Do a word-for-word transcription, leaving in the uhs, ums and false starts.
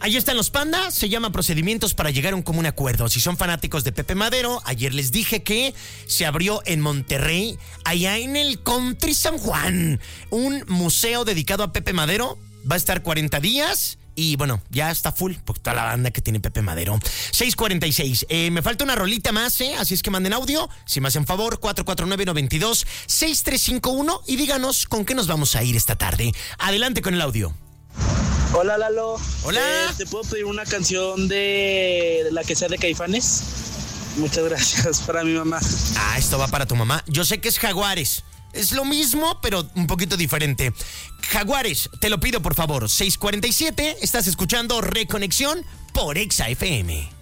ahí están los Panda, se llama Procedimientos para llegar a un común acuerdo. Si son fanáticos de Pepe Madero, ayer les dije que se abrió en Monterrey, allá en el Country San Juan, un museo dedicado a Pepe Madero. Va a estar cuarenta días y bueno, ya está full por toda la banda que tiene Pepe Madero. seis cuarenta y seis, eh, me falta una rolita más, ¿eh? Así es que manden audio, si me hacen favor, cuatro cuatro nueve, nueve dos, seis tres cinco uno y díganos con qué nos vamos a ir esta tarde. Adelante con el audio. Hola, Lalo. Hola. Eh, ¿Te puedo pedir una canción de, de la que sea de Caifanes? Muchas gracias, para mi mamá. Ah, esto va para tu mamá. Yo sé que es Jaguares. Es lo mismo, pero un poquito diferente. Jaguares, te lo pido por favor. seis cuarenta y siete, estás escuchando Reconexión por Exa F M.